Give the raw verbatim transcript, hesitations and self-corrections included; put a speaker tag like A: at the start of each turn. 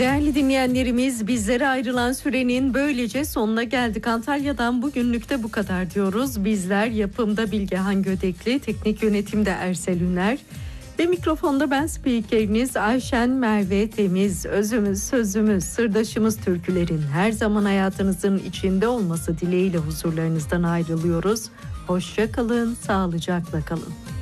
A: Değerli dinleyenlerimiz, bizlere ayrılan sürenin böylece sonuna geldik. Antalya'dan bugünlük de bu kadar diyoruz. Bizler yapımda Bilgehan Gödekli, teknik yönetimde Ersel Üner ve mikrofonda ben spikeriniz Ayşen Merve Temiz. Özümüz, sözümüz, sırdaşımız türkülerin her zaman hayatınızın içinde olması dileğiyle huzurlarınızdan ayrılıyoruz. Hoşça kalın, sağlıcakla kalın.